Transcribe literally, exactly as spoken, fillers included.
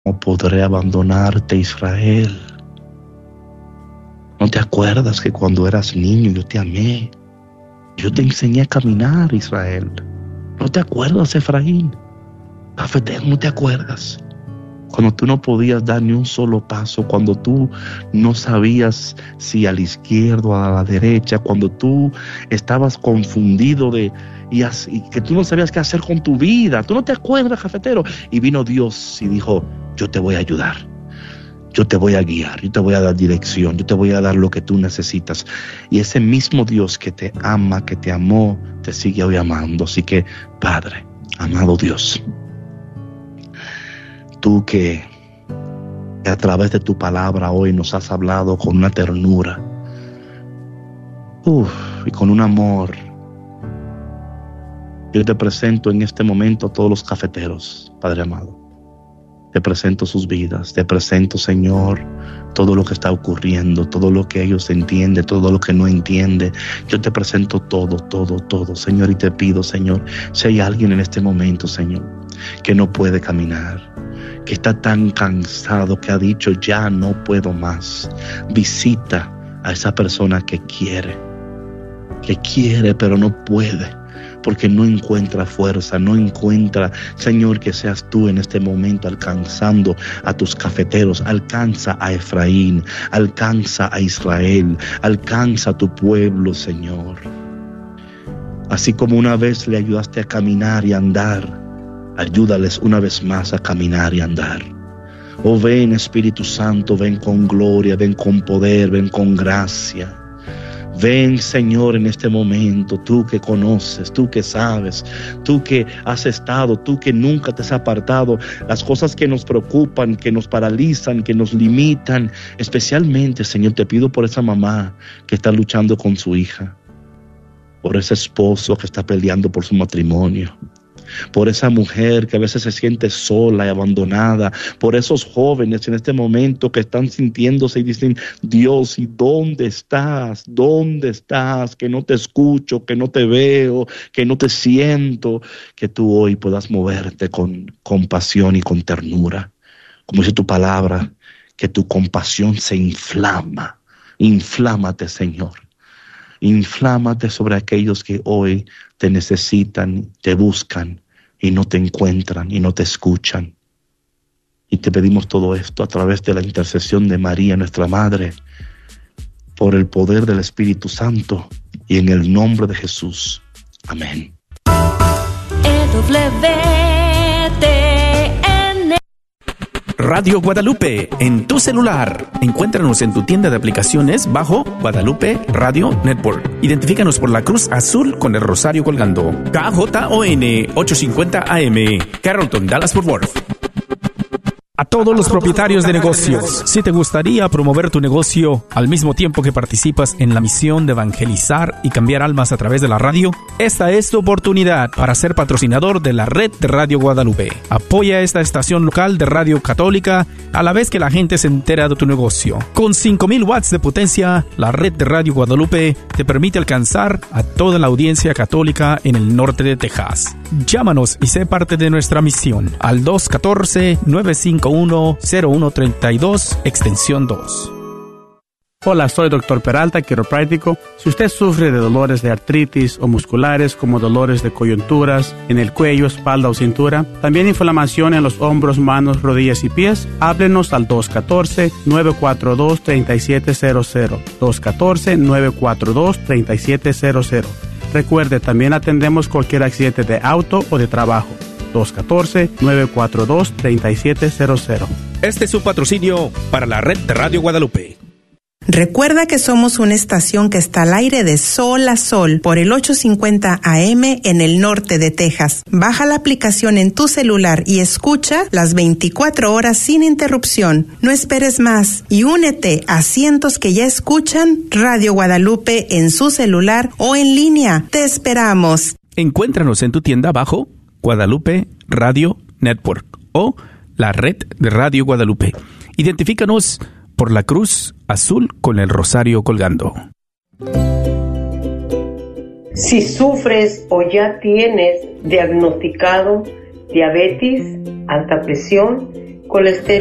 No podré abandonarte, Israel. ¿No te acuerdas que cuando eras niño yo te amé? Yo te enseñé a caminar, Israel. ¿No te acuerdas, Efraín? Cafetero, ¿no te acuerdas? Cuando tú no podías dar ni un solo paso, cuando tú no sabías si a la izquierda o a la derecha, cuando tú estabas confundido de y, así, y que tú no sabías qué hacer con tu vida. ¿Tú no te acuerdas, cafetero? Y vino Dios y dijo, yo te voy a ayudar, yo te voy a guiar, yo te voy a dar dirección, yo te voy a dar lo que tú necesitas. Y ese mismo Dios que te ama, que te amó, te sigue hoy amando. Así que, Padre, amado Dios, tú que a través de tu palabra hoy nos has hablado con una ternura, uf, y con un amor, yo te presento en este momento a todos los cafeteros, Padre amado. Te presento sus vidas, te presento, Señor, todo lo que está ocurriendo, todo lo que ellos entienden, todo lo que no entienden. Yo te presento todo, todo, todo, Señor, y te pido, Señor, si hay alguien en este momento, Señor, que no puede caminar, que está tan cansado, que ha dicho, ya no puedo más, visita a esa persona que quiere, que quiere pero no puede, porque no encuentra fuerza, no encuentra, Señor, que seas tú en este momento alcanzando a tus cafeteros. Alcanza a Efraín, alcanza a Israel, alcanza a tu pueblo, Señor. Así como una vez le ayudaste a caminar y andar, ayúdales una vez más a caminar y andar. Oh, ven, Espíritu Santo, ven con gloria, ven con poder, ven con gracia. Ven, Señor, en este momento, tú que conoces, tú que sabes, tú que has estado, tú que nunca te has apartado, las cosas que nos preocupan, que nos paralizan, que nos limitan. Especialmente, Señor, te pido por esa mamá que está luchando con su hija, por ese esposo que está peleando por su matrimonio, por esa mujer que a veces se siente sola y abandonada, por esos jóvenes en este momento que están sintiéndose y dicen, Dios, ¿y dónde estás? ¿Dónde estás? Que no te escucho, que no te veo, que no te siento. Que tú hoy puedas moverte con compasión y con ternura. Como dice tu palabra, que tu compasión se inflama. Inflámate, Señor. Inflámate sobre aquellos que hoy te necesitan, te buscan y no te encuentran y no te escuchan. Y te pedimos todo esto a través de la intercesión de María, nuestra Madre, por el poder del Espíritu Santo y en el nombre de Jesús. Amén. Radio Guadalupe, en tu celular. Encuéntranos en tu tienda de aplicaciones bajo Guadalupe Radio Network. Identifícanos por la cruz azul con el rosario colgando. K J O N ochocientos cincuenta A M, Carrollton, Dallas, Fort Worth. A todos los propietarios de negocios, si te gustaría promover tu negocio al mismo tiempo que participas en la misión de evangelizar y cambiar almas a través de la radio, esta es tu oportunidad para ser patrocinador de la red de Radio Guadalupe. Apoya esta estación local de radio católica a la vez que la gente se entera de tu negocio. Con cinco mil watts de potencia, la red de Radio Guadalupe te permite alcanzar a toda la audiencia católica en el norte de Texas. Llámanos y sé parte de nuestra misión al dos uno cuatro, nueve cinco uno, cero uno tres dos, extensión dos. Hola, soy doctor Peralta, quiropráctico. Si usted sufre de dolores de artritis o musculares como dolores de coyunturas en el cuello, espalda o cintura, también inflamación en los hombros, manos, rodillas y pies, háblenos al dos uno cuatro, nueve cuatro dos, tres siete cero cero, dos uno cuatro, nueve cuatro dos, tres siete cero cero. Recuerde, también atendemos cualquier accidente de auto o de trabajo. dos uno cuatro, nueve cuatro dos, tres siete cero cero. Este es su patrocinio para la red de Radio Guadalupe. Recuerda que somos una estación que está al aire de sol a sol por el ochocientos cincuenta A M en el norte de Texas. Baja la aplicación en tu celular y escucha las veinticuatro horas sin interrupción. No esperes más y únete a cientos que ya escuchan Radio Guadalupe en su celular o en línea. Te esperamos. Encuéntranos en tu tienda bajo Guadalupe Radio Network o la red de Radio Guadalupe. Identifícanos por la cruz azul con el rosario colgando. Si sufres o ya tienes diagnosticado diabetes, alta presión, colesterol